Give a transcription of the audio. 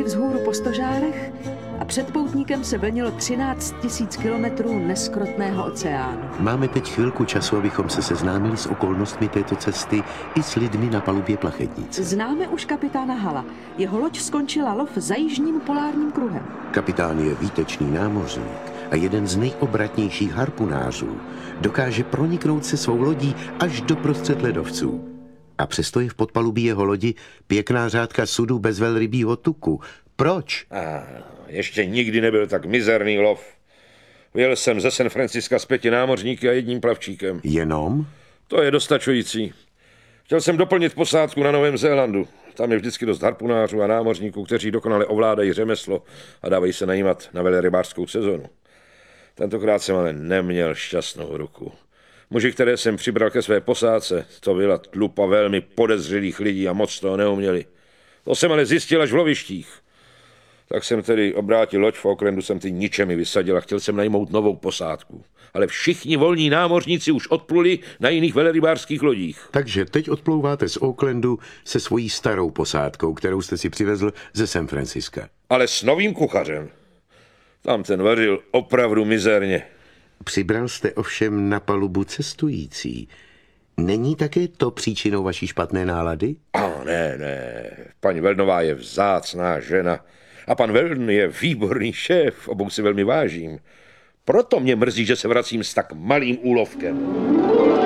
vzhůru po stožárech a před poutníkem se vlnilo 13 000 kilometrů neskrotného oceánu. Máme teď chvilku času, abychom se seznámili s okolnostmi této cesty i s lidmi na palubě plachetnice. Známe už kapitána Hala. Jeho loď skončila lov za jižním polárním kruhem. Kapitán je výtečný námořník a jeden z nejobratnějších harpunářů. Dokáže proniknout se svou lodí až do prostřed ledovců. A přesto je v podpalubí jeho lodi pěkná řádka sudu bez velrybího tuku. Proč? Ještě nikdy nebyl tak mizerný lov. Vyjel jsem ze San Francisca s 5 námořníky a 1 plavčíkem. Jenom? To je dostačující. Chtěl jsem doplnit posádku na Novém Zélandu. Tam je vždycky dost harpunářů a námořníků, kteří dokonale ovládají řemeslo a dávají se najímat na velrybářskou sezonu. Tentokrát jsem ale neměl šťastnou ruku. Muži, které jsem přibral ke své posádce, to byla tlupa velmi podezřelých lidí a moc toho neuměli. To jsem ale zjistil až v lovištích. Tak jsem tedy obrátil loď v Aucklandu, jsem ty ničemi vysadil a chtěl jsem najmout novou posádku. Ale všichni volní námořníci už odpluli na jiných velrybářských lodích. Takže teď odplouváte z Aucklandu se svojí starou posádkou, kterou jste si přivezl ze San Francisca. Ale s novým kuchařem. Tam ten vařil opravdu mizerně. Přibral jste ovšem na palubu cestující. Není také to příčinou vaší špatné nálady? Ne. Paní Velnová je vzácná žena. A pan Weldon je výborný šéf, obou si velmi vážím. Proto mě mrzí, že se vracím s tak malým úlovkem.